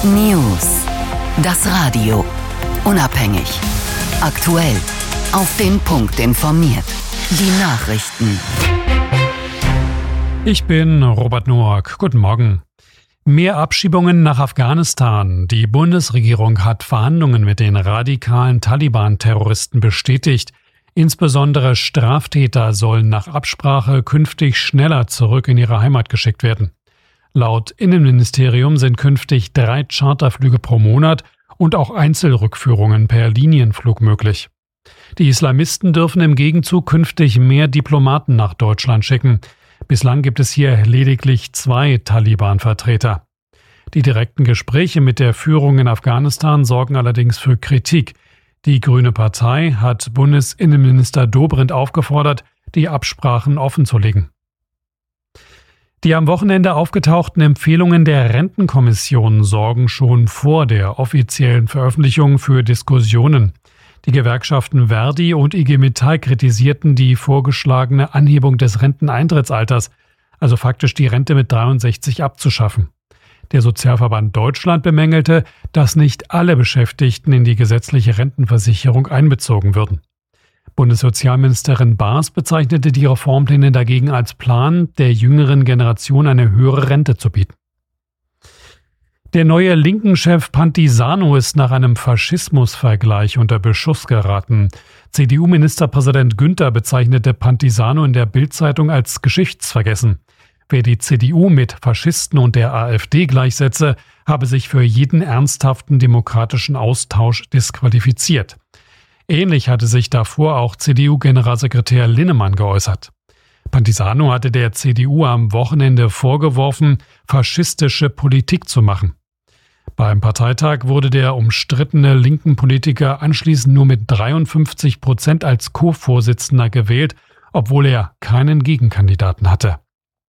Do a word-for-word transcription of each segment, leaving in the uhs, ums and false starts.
News. Das Radio. Unabhängig. Aktuell. Auf den Punkt informiert. Die Nachrichten. Ich bin Robert Noack. Guten Morgen. Mehr Abschiebungen nach Afghanistan. Die Bundesregierung hat Verhandlungen mit den radikalen Taliban-Terroristen bestätigt. Insbesondere Straftäter sollen nach Absprache künftig schneller zurück in ihre Heimat geschickt werden. Laut Innenministerium sind künftig drei Charterflüge pro Monat und auch Einzelrückführungen per Linienflug möglich. Die Islamisten dürfen im Gegenzug künftig mehr Diplomaten nach Deutschland schicken. Bislang gibt es hier lediglich zwei Taliban-Vertreter. Die direkten Gespräche mit der Führung in Afghanistan sorgen allerdings für Kritik. Die Grüne Partei hat Bundesinnenminister Dobrindt aufgefordert, die Absprachen offenzulegen. Die am Wochenende aufgetauchten Empfehlungen der Rentenkommission sorgen schon vor der offiziellen Veröffentlichung für Diskussionen. Die Gewerkschaften Verdi und I G Metall kritisierten die vorgeschlagene Anhebung des Renteneintrittsalters, also faktisch die Rente mit dreiundsechzig abzuschaffen. Der Sozialverband Deutschland bemängelte, dass nicht alle Beschäftigten in die gesetzliche Rentenversicherung einbezogen würden. Bundessozialministerin Baas bezeichnete die Reformpläne dagegen als Plan, der jüngeren Generation eine höhere Rente zu bieten. Der neue Linken-Chef Pantisano ist nach einem Faschismusvergleich unter Beschuss geraten. C D U-Ministerpräsident Günther bezeichnete Pantisano in der Bild-Zeitung als geschichtsvergessen. Wer die C D U mit Faschisten und der AfD gleichsetze, habe sich für jeden ernsthaften demokratischen Austausch disqualifiziert. Ähnlich hatte sich davor auch C D U-Generalsekretär Linnemann geäußert. Pantisano hatte der C D U am Wochenende vorgeworfen, faschistische Politik zu machen. Beim Parteitag wurde der umstrittene linken Politiker anschließend nur mit dreiundfünfzig Prozent als Co-Vorsitzender gewählt, obwohl er keinen Gegenkandidaten hatte.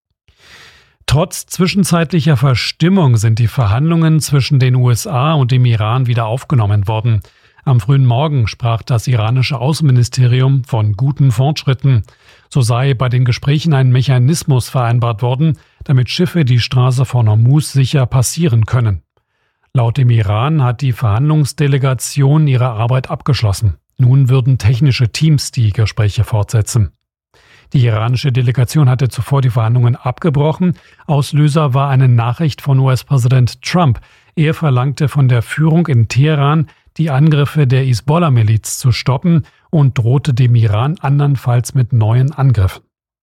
Trotz zwischenzeitlicher Verstimmung sind die Verhandlungen zwischen den U S A und dem Iran wieder aufgenommen worden. Am frühen Morgen sprach das iranische Außenministerium von guten Fortschritten. So sei bei den Gesprächen ein Mechanismus vereinbart worden, damit Schiffe die Straße von Hormuz sicher passieren können. Laut dem Iran hat die Verhandlungsdelegation ihre Arbeit abgeschlossen. Nun würden technische Teams die Gespräche fortsetzen. Die iranische Delegation hatte zuvor die Verhandlungen abgebrochen. Auslöser war eine Nachricht von U S-Präsident Trump. Er verlangte von der Führung in Teheran, die Angriffe der Hisbollah-Miliz zu stoppen und drohte dem Iran andernfalls mit neuen Angriffen.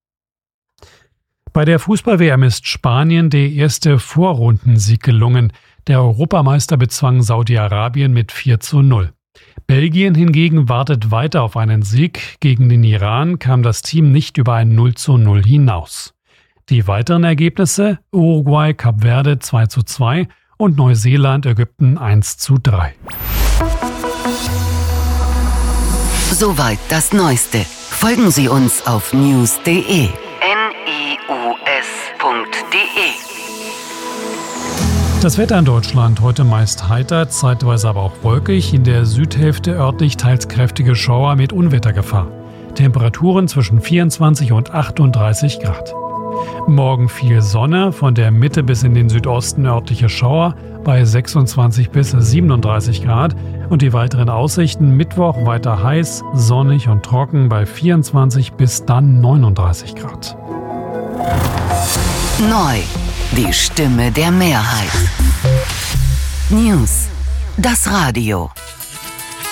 Bei der Fußball-W M ist Spanien der erste Vorrundensieg gelungen. Der Europameister bezwang Saudi-Arabien mit vier zu null. Belgien hingegen wartet weiter auf einen Sieg. Gegen den Iran kam das Team nicht über ein null zu null hinaus. Die weiteren Ergebnisse: Uruguay, Kap Verde zwei zu zwei und Neuseeland, Ägypten eins zu drei. Soweit das Neueste. Folgen Sie uns auf news punkt de. N I U S punkt de. Das Wetter in Deutschland heute meist heiter, zeitweise aber auch wolkig. In der Südhälfte örtlich teils kräftige Schauer mit Unwettergefahr. Temperaturen zwischen vierundzwanzig und achtunddreißig Grad. Morgen viel Sonne, von der Mitte bis in den Südosten örtliche Schauer bei sechsundzwanzig bis siebenunddreißig Grad. Und die weiteren Aussichten: Mittwoch weiter heiß, sonnig und trocken bei vierundzwanzig bis dann neununddreißig Grad. Neu. Die Stimme der Mehrheit. News. Das Radio.